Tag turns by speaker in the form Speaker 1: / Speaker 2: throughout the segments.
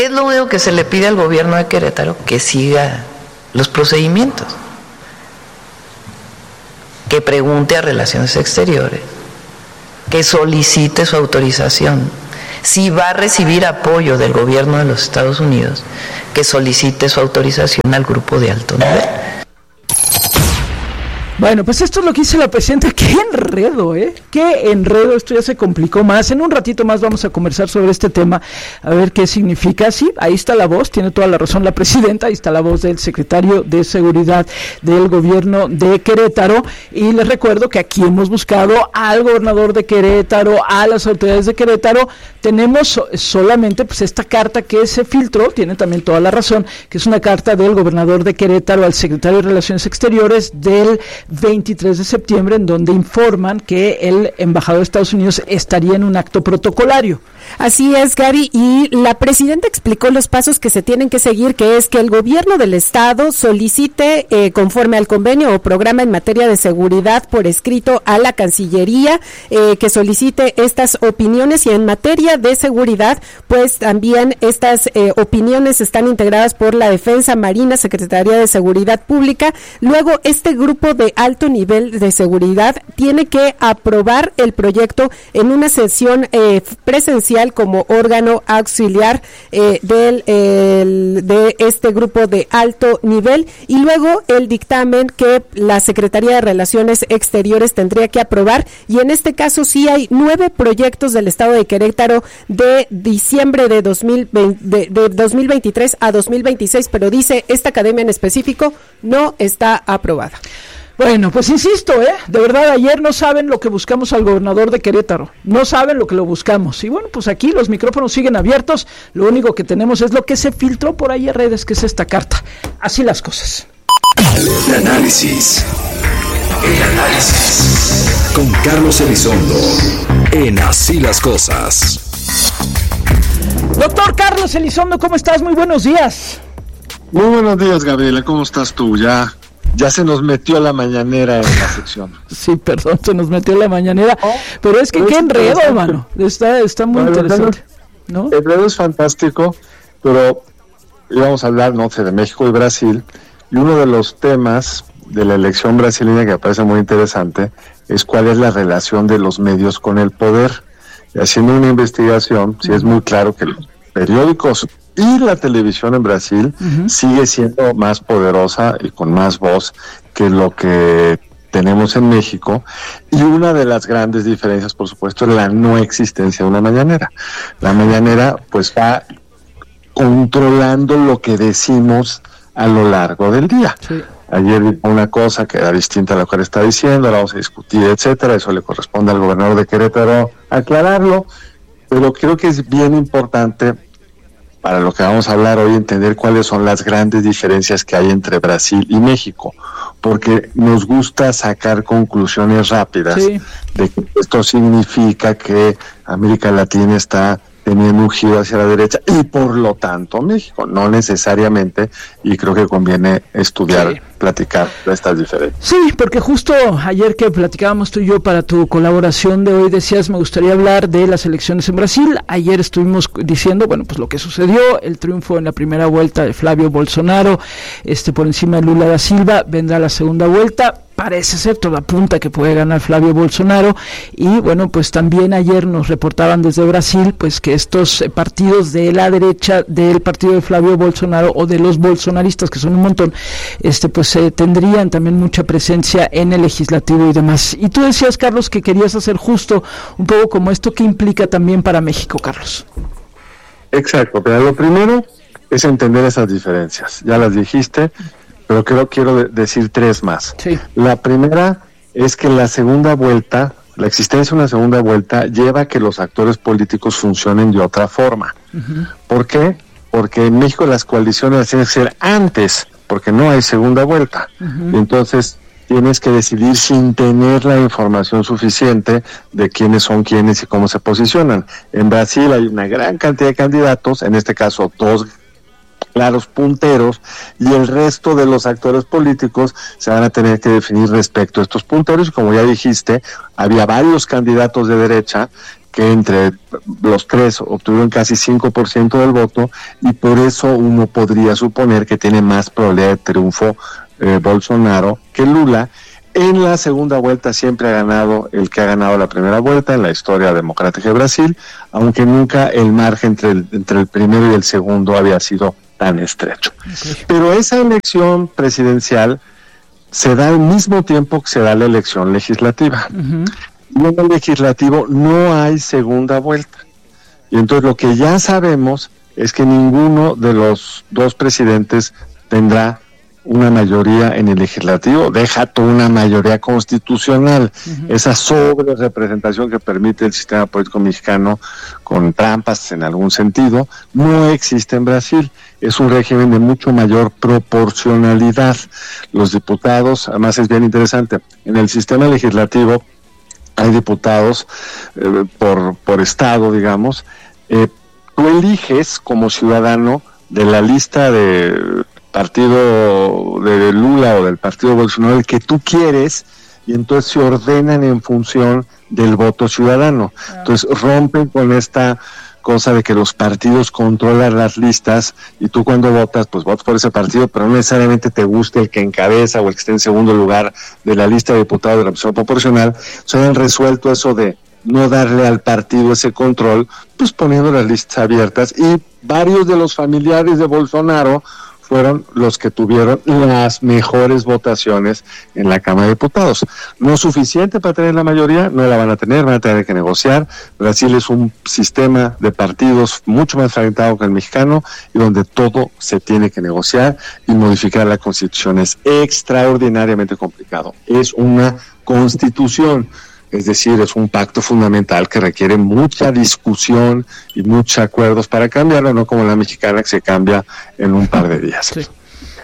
Speaker 1: ¿Qué es lo único que se le pide al gobierno de Querétaro? Que siga los procedimientos, que pregunte a Relaciones Exteriores, que solicite su autorización. Si va a recibir apoyo del gobierno de los Estados Unidos, que solicite su autorización al grupo de alto nivel.
Speaker 2: Bueno, pues esto es lo que dice la presidenta. ¡Qué enredo, qué enredo! Esto ya se complicó más. En un ratito más vamos a conversar sobre este tema, a ver qué significa. Sí, ahí está la voz, tiene toda la razón la presidenta, ahí está la voz del secretario de Seguridad del gobierno de Querétaro. Y les recuerdo que aquí hemos buscado al gobernador de Querétaro, a las autoridades de Querétaro. Tenemos solamente pues esta carta que se filtró, tiene también toda la razón, que es una carta del gobernador de Querétaro al secretario de Relaciones Exteriores del 23 de septiembre, en donde informan que el embajador de Estados Unidos estaría en un acto protocolario.
Speaker 3: Así es, Gaby, y la presidenta explicó los pasos que se tienen que seguir, que es que el gobierno del estado solicite, conforme al convenio o programa en materia de seguridad por escrito a la Cancillería, que solicite estas opiniones, y en materia de seguridad, pues también estas opiniones están integradas por la Defensa, Marina, Secretaría de Seguridad Pública. Luego, este grupo de alto nivel de seguridad tiene que aprobar el proyecto en una sesión presencial como órgano auxiliar de este grupo de alto nivel, y luego el dictamen que la Secretaría de Relaciones Exteriores tendría que aprobar. Y en este caso sí hay 9 proyectos del estado de Querétaro de diciembre de 2023 a 2026, pero dice esta academia en específico no está aprobada.
Speaker 2: Bueno, pues insisto, de verdad, ayer no saben lo que buscamos al gobernador de Querétaro, no saben lo que lo buscamos, y bueno, pues aquí los micrófonos siguen abiertos, lo único que tenemos es lo que se filtró por ahí en redes, que es esta carta, así las cosas.
Speaker 4: El análisis, con Carlos Elizondo, en Así las Cosas.
Speaker 2: Doctor Carlos Elizondo, ¿cómo estás? Muy buenos días.
Speaker 5: Muy buenos días, Gabriela, ¿cómo estás tú? Ya se nos metió la mañanera en la sección.
Speaker 2: Sí, perdón, se nos metió la mañanera, pero es que qué enredo, mano. Está muy interesante, ¿no?
Speaker 5: El enredo es fantástico, pero íbamos a hablar, no sé, de México y Brasil, y uno de los temas de la elección brasileña que me parece muy interesante es cuál es la relación de los medios con el poder. Y haciendo una investigación, sí es muy claro que los periódicos y la televisión en Brasil sigue siendo más poderosa y con más voz que lo que tenemos en México, y una de las grandes diferencias, por supuesto, es la no existencia de una mañanera. La mañanera pues va controlando lo que decimos a lo largo del día. Sí. Ayer dijo una cosa que era distinta a lo que él está diciendo, la vamos a discutir, etcétera. Eso le corresponde al gobernador de Querétaro aclararlo, pero creo que es bien importante para lo que vamos a hablar hoy, entender cuáles son las grandes diferencias que hay entre Brasil y México, porque nos gusta sacar conclusiones rápidas de que esto significa que América Latina está teniendo un giro hacia la derecha y por lo tanto México, no necesariamente, y creo que conviene estudiar, platicar de estas diferencias.
Speaker 2: Sí, porque justo ayer que platicábamos tú y yo para tu colaboración de hoy decías, me gustaría hablar de las elecciones en Brasil. Ayer estuvimos diciendo, bueno, pues lo que sucedió, el triunfo en la primera vuelta de Flavio Bolsonaro, por encima de Lula da Silva, vendrá la segunda vuelta. Parece ser, toda apunta que puede ganar Flavio Bolsonaro, y bueno, pues también ayer nos reportaban desde Brasil pues que estos partidos de la derecha del partido de Flavio Bolsonaro o de los bolsonaristas, que son un montón, pues tendrían también mucha presencia en el legislativo y demás. Y tú decías, Carlos, que querías hacer justo un poco como esto que implica también para México, Carlos.
Speaker 5: Exacto, pero lo primero es entender esas diferencias, ya las dijiste, pero quiero decir 3 más. Sí. La primera es que la segunda vuelta, la existencia de una segunda vuelta, lleva a que los actores políticos funcionen de otra forma. ¿Por qué? Porque en México las coaliciones tienen que ser antes, porque no hay segunda vuelta. Entonces tienes que decidir sin tener la información suficiente de quiénes son quiénes y cómo se posicionan. En Brasil hay una gran cantidad de candidatos, en este caso 2 claros punteros, y el resto de los actores políticos se van a tener que definir respecto a estos punteros, y como ya dijiste, había varios candidatos de derecha que entre los tres obtuvieron casi 5% del voto, y por eso uno podría suponer que tiene más probabilidad de triunfo Bolsonaro que Lula. En la segunda vuelta siempre ha ganado el que ha ganado la primera vuelta en la historia democrática de Brasil, aunque nunca el margen entre el primero y el segundo había sido tan estrecho. Okay. Pero esa elección presidencial se da al mismo tiempo que se da la elección legislativa. Uh-huh. Y en el legislativo no hay segunda vuelta. Y entonces lo que ya sabemos es que ninguno de los dos presidentes tendrá una mayoría en el legislativo, deja toda una mayoría constitucional. Uh-huh. Esa sobre representación que permite el sistema político mexicano, con trampas en algún sentido, no existe en Brasil. Es un régimen de mucho mayor proporcionalidad. Los diputados, además es bien interesante, en el sistema legislativo hay diputados por estado, digamos. Tú eliges como ciudadano de la lista de partido de Lula o del partido Bolsonaro el que tú quieres, y entonces se ordenan en función del voto ciudadano. Entonces rompen con esta cosa de que los partidos controlan las listas, y tú cuando votas, pues votas por ese partido, pero no necesariamente te guste el que encabeza o el que esté en segundo lugar de la lista de diputados de la opción proporcional. Se han resuelto eso de no darle al partido ese control, pues poniendo las listas abiertas, y varios de los familiares de Bolsonaro fueron los que tuvieron las mejores votaciones en la Cámara de Diputados. No suficiente para tener la mayoría, no la van a tener que negociar. Brasil es un sistema de partidos mucho más fragmentado que el mexicano, y donde todo se tiene que negociar, y modificar la Constitución es extraordinariamente complicado. Es una constitución, es decir, es un pacto fundamental que requiere mucha discusión y muchos acuerdos para cambiarlo, no como la mexicana que se cambia en un par de días. Sí.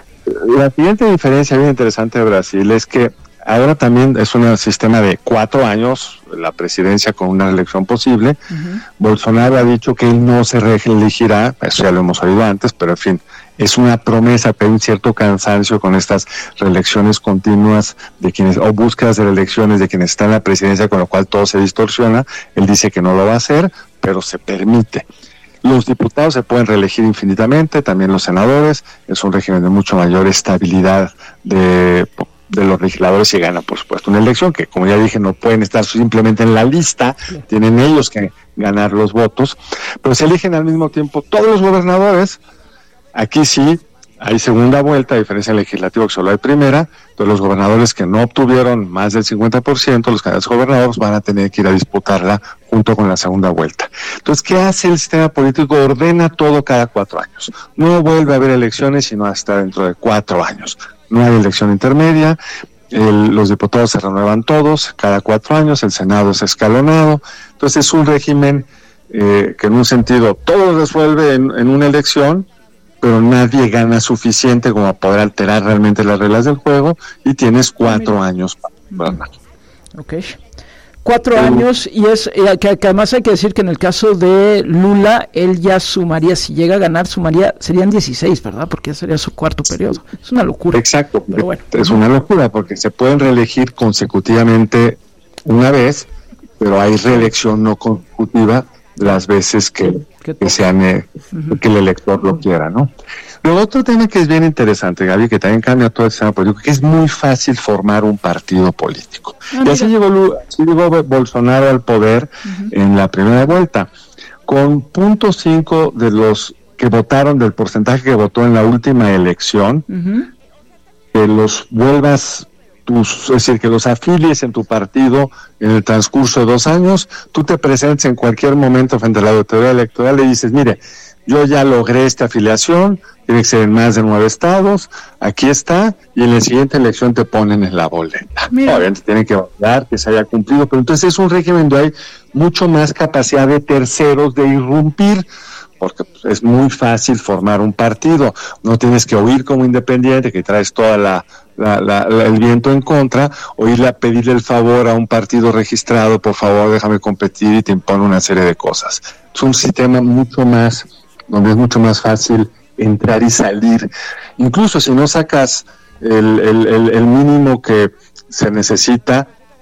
Speaker 5: La siguiente diferencia bien interesante de Brasil es que ahora también es un sistema de 4 años, la presidencia con una elección posible. Uh-huh. Bolsonaro ha dicho que él no se reelegirá, eso ya lo hemos oído antes, pero en fin, es una promesa, pero hay un cierto cansancio con estas reelecciones continuas de quienes, o búsquedas de reelecciones de quienes están en la presidencia, con lo cual todo se distorsiona. Él dice que no lo va a hacer, pero se permite. Los diputados se pueden reelegir infinitamente, también los senadores. Es un régimen de mucho mayor estabilidad de los legisladores, y ganan, por supuesto, una elección que, como ya dije, no pueden estar simplemente en la lista, tienen ellos que ganar los votos, pero se eligen al mismo tiempo todos los gobernadores. Aquí sí hay segunda vuelta, a diferencia del legislativo que solo hay primera. Entonces los gobernadores que no obtuvieron más del 50%, los candidatos gobernadores, van a tener que ir a disputarla junto con la segunda vuelta. Entonces, ¿qué hace el sistema político? Ordena todo cada 4 años. No vuelve a haber elecciones sino hasta dentro de 4 años. No hay elección intermedia. Los diputados se renuevan todos cada 4 años, el Senado es escalonado. Entonces es un régimen que en un sentido todo resuelve en una elección, pero nadie gana suficiente como para poder alterar realmente las reglas del juego, y tienes 4 años para gobernar.
Speaker 2: Ok. 4 años, y es que además hay que decir que en el caso de Lula, él ya sumaría, si llega a ganar, serían 16, ¿verdad? Porque ya sería su 4º periodo. Es una locura.
Speaker 5: Exacto, pero bueno. Es una locura, porque se pueden reelegir consecutivamente una vez, pero hay reelección no consecutiva las veces que el elector lo quiera, ¿no? Luego, otro tema que es bien interesante, Gaby, que también cambia todo el sistema político, que es muy fácil formar un partido político. Y así llegó Bolsonaro al poder en la primera vuelta, con 0.5 de los que votaron, del porcentaje que votó en la última elección, que los vuelvas, es decir, que los afilies en tu partido en el transcurso de 2 años. Tú te presentes en cualquier momento frente a la autoridad electoral y dices, mire, yo ya logré esta afiliación, tiene que ser en más de 9 estados, aquí está, y en la siguiente elección te ponen en la boleta. Obviamente tienen que validar que se haya cumplido, pero entonces es un régimen donde hay mucho más capacidad de terceros de irrumpir, porque es muy fácil formar un partido. No tienes que oír como independiente, que traes toda el viento en contra, o irle a pedirle el favor a un partido registrado, por favor déjame competir, y te impone una serie de cosas. Es un sistema donde es mucho más fácil entrar y salir. Incluso si no sacas el mínimo que se necesita,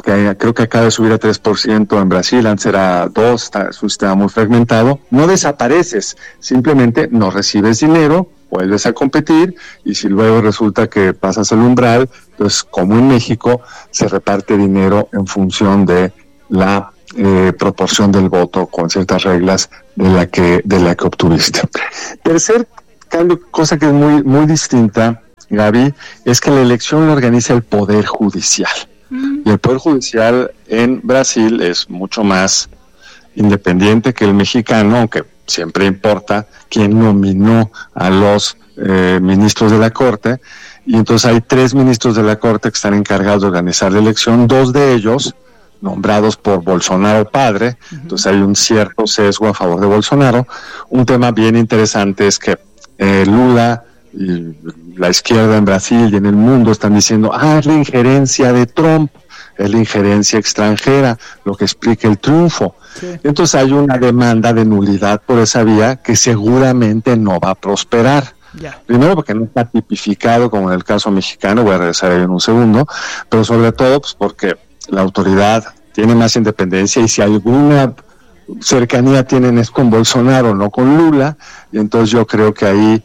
Speaker 5: que creo que acaba de subir a 3% en Brasil, antes era 2%, es un sistema muy fragmentado. No desapareces, simplemente no recibes dinero, vuelves a competir, y si luego resulta que pasas el umbral, pues como en México, se reparte dinero en función de la proporción del voto con ciertas reglas de la que obtuviste. Tercer cambio, cosa que es muy, muy distinta, Gaby, es que la elección la organiza el Poder Judicial. Y el Poder Judicial en Brasil es mucho más independiente que el mexicano, aunque siempre importa quién nominó a los ministros de la Corte. Y entonces hay 3 ministros de la Corte que están encargados de organizar la elección, 2 de ellos nombrados por Bolsonaro padre, entonces hay un cierto sesgo a favor de Bolsonaro. Un tema bien interesante es que Lula y la izquierda en Brasil y en el mundo están diciendo, es la injerencia de Trump, es la injerencia extranjera, lo que explica el triunfo. Sí. Entonces hay una demanda de nulidad por esa vía que seguramente no va a prosperar. Yeah. Primero porque no está tipificado como en el caso mexicano, voy a regresar ahí en un segundo, pero sobre todo pues porque la autoridad tiene más independencia, y si alguna cercanía tienen es con Bolsonaro, no con Lula, y entonces yo creo que ahí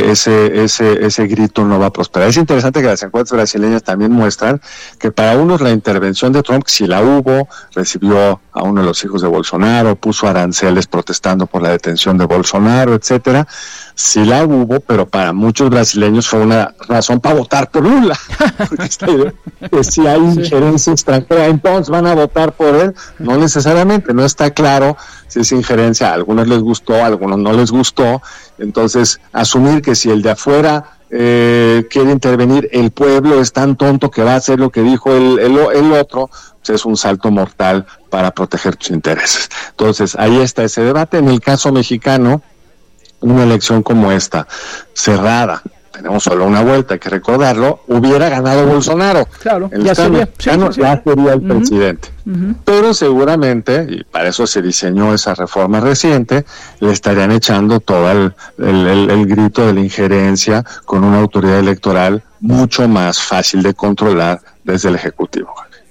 Speaker 5: ese grito no va a prosperar. Es interesante que las encuestas brasileñas también muestran que para unos la intervención de Trump, si la hubo, recibió a uno de los hijos de Bolsonaro, puso aranceles protestando por la detención de Bolsonaro, etcétera, sí la hubo, pero para muchos brasileños fue una razón para votar por Lula, porque que si hay injerencia extranjera, entonces van a votar por él. No necesariamente, no está claro si es injerencia, a algunos les gustó, a algunos no les gustó. Entonces asumir que si el de afuera quiere intervenir, el pueblo es tan tonto que va a hacer lo que dijo el otro, pues es un salto mortal para proteger tus intereses. Entonces ahí está ese debate. En el caso mexicano, una elección como esta, cerrada, tenemos solo una vuelta, hay que recordarlo, hubiera ganado Bolsonaro. Claro, ya sería el presidente. Pero seguramente, y para eso se diseñó esa reforma reciente, le estarían echando todo el grito de la injerencia con una autoridad electoral mucho más fácil de controlar desde el Ejecutivo.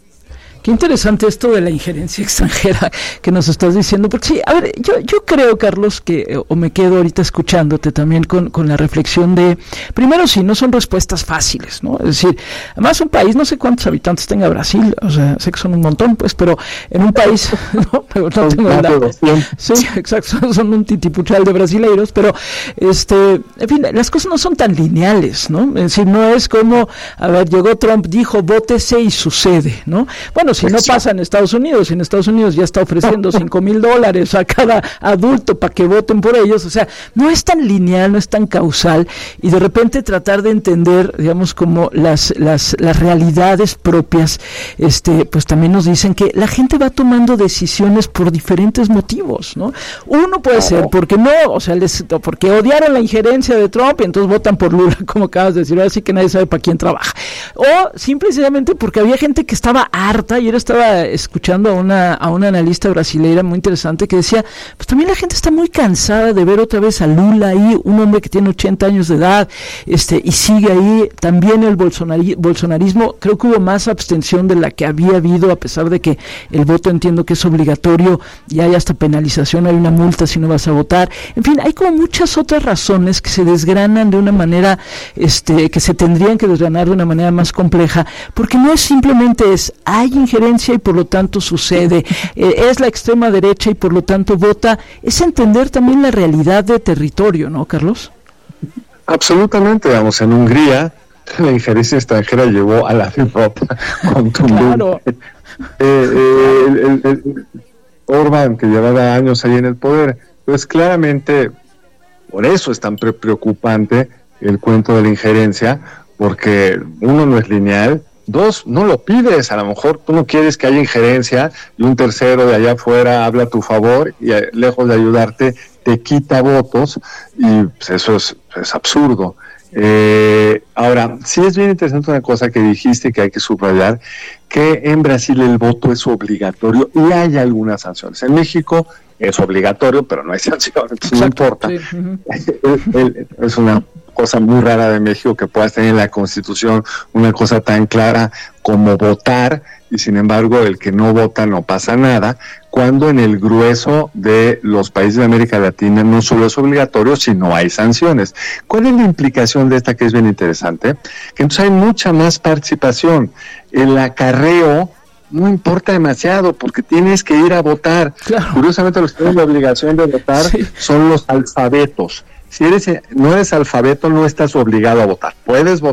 Speaker 2: Qué interesante esto de la injerencia extranjera que nos estás diciendo, porque sí, a ver, yo creo, Carlos, que, o me quedo ahorita escuchándote también con la reflexión de, primero, sí, no son respuestas fáciles, ¿no? Es decir, además un país, no sé cuántos habitantes tenga Brasil, o sea, sé que son un montón, pues, pero en un país, no tengo el dato. Sí, exacto, son un titipuchal de brasileiros, pero, en fin, las cosas no son tan lineales, ¿no? Es decir, no es como, a ver, llegó Trump, dijo, vótese y sucede, ¿no? Bueno, si no pasa en Estados Unidos ya está ofreciendo $5,000 a cada adulto para que voten por ellos, o sea, no es tan lineal, no es tan causal, y de repente tratar de entender, digamos, como las realidades propias, pues también nos dicen que la gente va tomando decisiones por diferentes motivos, ¿no? Uno puede ser porque no, o sea, porque odiaron la injerencia de Trump y entonces votan por Lula, como acabas de decir, así que nadie sabe para quién trabaja, o simplemente porque había gente que estaba harta. Ayer estaba escuchando a una analista brasileira muy interesante que decía, pues también la gente está muy cansada de ver otra vez a Lula ahí, un hombre que tiene 80 años de edad, y sigue ahí. También el bolsonarismo, creo que hubo más abstención de la que había habido, a pesar de que el voto entiendo que es obligatorio y hay hasta penalización, hay una multa si no vas a votar. En fin, hay como muchas otras razones que se desgranan de una manera, que se tendrían que desgranar de una manera más compleja, porque no es simplemente hay injerencia y por lo tanto sucede, es la extrema derecha y por lo tanto vota, es entender también la realidad de territorio, ¿no, Carlos?
Speaker 5: Absolutamente, vamos, en Hungría la injerencia extranjera llevó a la derrota contundente. Claro. Orbán, que llevaba años ahí en el poder, pues claramente por eso es tan preocupante el cuento de la injerencia, porque uno, no es lineal. 2, no lo pides, a lo mejor tú no quieres que haya injerencia y un tercero de allá afuera habla a tu favor y lejos de ayudarte te quita votos, y pues eso es absurdo. Ahora, sí es bien interesante una cosa que dijiste que hay que subrayar, que en Brasil el voto es obligatorio y hay algunas sanciones. En México es obligatorio, pero no hay sanciones, entonces no importa. Sí. Es una cosa muy rara de México, que puedas tener en la Constitución una cosa tan clara como votar, y sin embargo el que no vota no pasa nada, cuando en el grueso de los países de América Latina no solo es obligatorio, sino hay sanciones. ¿Cuál es la implicación de esta, que es bien interesante? Que entonces hay mucha más participación. El acarreo no importa demasiado, porque tienes que ir a votar.
Speaker 2: Claro.
Speaker 5: Curiosamente, los que tienen la obligación de votar son los alfabetos. Si no eres alfabeto, no estás obligado a votar. Puedes votar.